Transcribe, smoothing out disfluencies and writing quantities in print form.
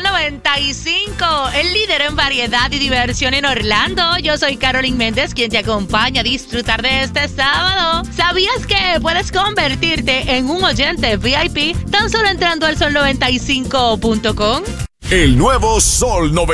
Sol 95, el líder en variedad y diversión en Orlando. Yo soy Carolyn Méndez, quien te acompaña a disfrutar de este sábado. ¿Sabías que puedes convertirte en un oyente VIP tan solo entrando al sol95.com? El nuevo Sol 95.